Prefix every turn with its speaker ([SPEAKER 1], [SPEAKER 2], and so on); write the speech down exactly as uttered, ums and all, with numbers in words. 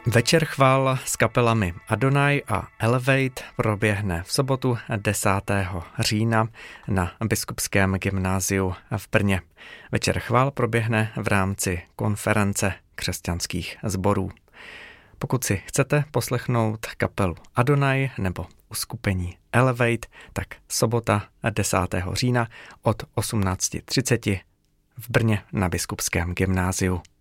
[SPEAKER 1] Večer chvál s kapelami Adonai a Elevate proběhne v sobotu desátého října na Biskupském gymnáziu v Brně. Večer chvál proběhne v rámci konference křesťanských sborů. Pokud si chcete poslechnout kapelu Adonai nebo uskupení Elevate, tak sobota desátého října od osmnáct třicet v Brně na Biskupském gymnáziu.